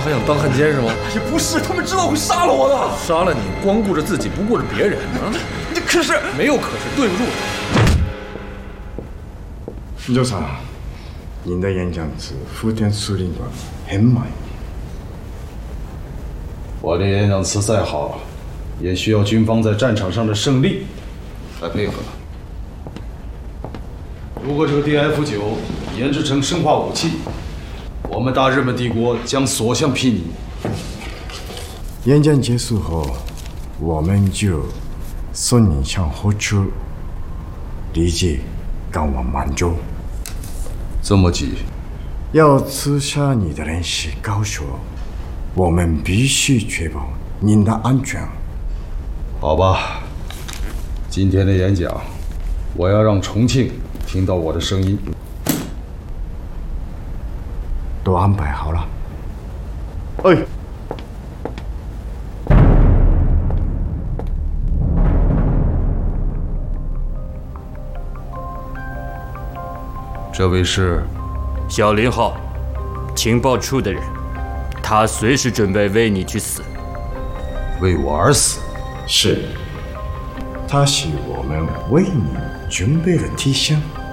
还想当汉奸是吗？ 也不是，他们知道会杀了我的。 杀了你，光顾着自己，不顾着别人啊！ 可是没有可是，对不住。 局长，您的演讲词福田司令官很满意。 我的演讲词再好，也需要军方在战场上的胜利来配合。如果这个 DF9研制成生化武器，我们大日本帝国将所向披靡。 演讲结束后，我们就送你上火车，立即赶往满洲。 这么急？ 要刺杀你的人是高手，我们必须确保您的安全。 好吧，今天的演讲，我要让重庆听到我的声音。 都安排好了。哎。 这位是小林浩，情报处的人，他随时准备为你去死。 为我而死？ 是，他是我们为你准备的提醒。